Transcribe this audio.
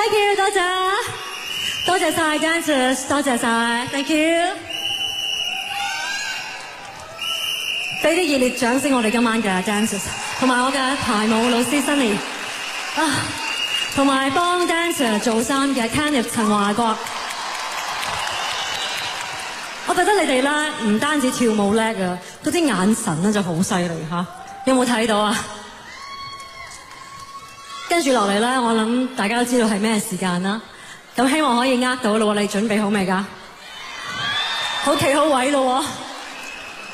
Thank you， 多謝，多謝晒 dancers， 多謝晒 ，Thank you。俾啲熱烈掌聲我哋今晚嘅 dancers， 同埋我嘅排舞老師 Sunny 啊，同埋幫 dancer 做衫嘅 Kenneth 陳華國。我覺得你哋咧唔單止跳舞叻啊，嗰啲眼神咧就好犀利嚇，有冇睇到啊？跟住落嚟咧，我諗大家都知道係咩時間啦。咁希望可以呃到咯喎，你準備好未㗎？好企好位咯喎！